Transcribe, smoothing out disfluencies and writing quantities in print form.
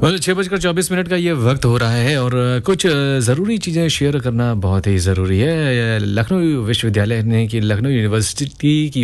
6:24 का ये वक्त हो रहा है और कुछ ज़रूरी चीज़ें शेयर करना बहुत ही ज़रूरी है। लखनऊ विश्वविद्यालय ने कि लखनऊ यूनिवर्सिटी की